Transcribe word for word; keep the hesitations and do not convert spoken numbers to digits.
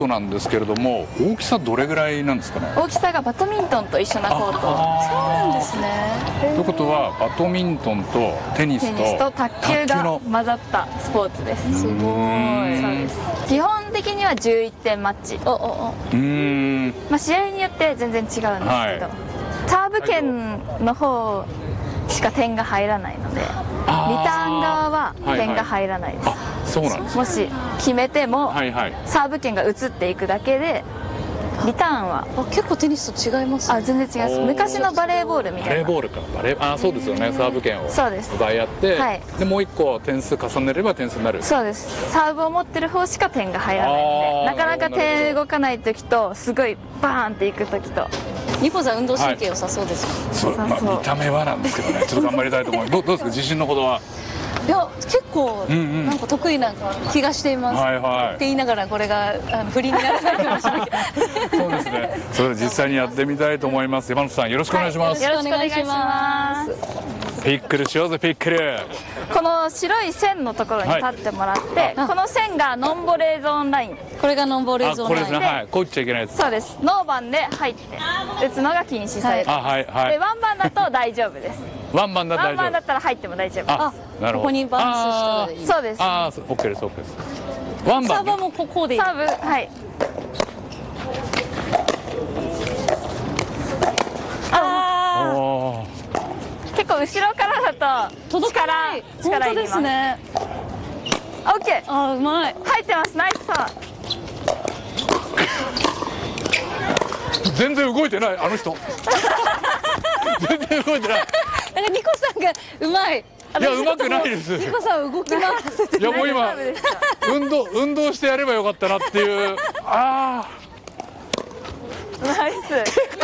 なんですけれども、大きさどれぐらいなんですかね。 大きさがバドミントンと一緒なコート。 そうなんですね。 ということはバドミントンとテニスとテニスと卓球が混ざったスポーツです。 すごい。 そうです。基本的にはじゅういってんマッチ。 おおお。 うーん、 まあ試合によって全然違うんですけど、 はい、 サーブ権の方しか点が入らないので、リターン側は点が入らないです。 はいはい、あ、そうなんです。 もし決めても、 はいはい、 サーブ権が移っていくだけで、リターンはあ、結構テニスと違いますね。 あ、全然違います。昔のバレーボールみたいな。 バレーボールか、バレー、あ、そうですよね。サーブ権をそうです奪い合って、 はい、 でもう一個点数重ねれば点数になる。 そうです。サーブを持ってる方しか点が入らないので、なかなか点動かない時と、すごいバーンっていく時と。 ニコさん運動神経良さそうですよ。 そう、まあ、見た目はなんですけどね、ちょっと頑張りたいと思います。どうどうですか、自信のほどは。 いや、結構うんうん、 なんか得意な気がしています。 はいはい。 って言いながら、これがあの不利にならないかもしれない。 そうですね。それで実際にやってみたいと思います。山本さん、よろしくお願いします。 はい、よろしくお願いします。 ピックルしようぜ、ピックル。 この白い線のところに立ってもらって、はい、この線がノンボレーゾーンライン。 これがノンボレーゾーンライン。 あ、これですね。はい。こう打っちゃいけないです。 そうです。ノーバンで入って打つのが禁止されて、 はい、あ、はいはい。 でワンバンだと大丈夫です。 ワンバンだったら大丈夫。 ワンバンだったら入っても大丈夫です。 あ、なるほど。 ここにバウンスしたらいい。 そうです。 ああ、オッケーです、オッケーです。ワンバン。 サーバーもここでいい。 サーブ、はい。ああ。結構後ろからだと力力いりますね。オッケー。 あ、うまい。 入ってます。ナイスさ。 全然動いてない、あの人。全然動いてない。 なんかニコさんがうまい。 いや、うまくないです。 ニコさん動き回らせて。 いや、もう今運動運動してやればよかったなっていう。ああ。 ナイス。